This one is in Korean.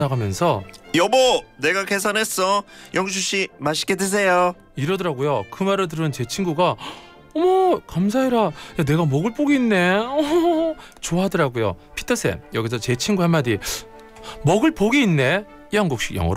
나가면서 여보, 내가 계산했어. 영주 씨 맛있게 드세요. 이러더라고요. 그 말을 들은 제 친구가 어머 감사해라. 야, 내가 먹을 복이 있네. 좋아하더라고요. 피터쌤 여기서 제 친구 한마디 먹을 복이 있네. 이 한국식 영어로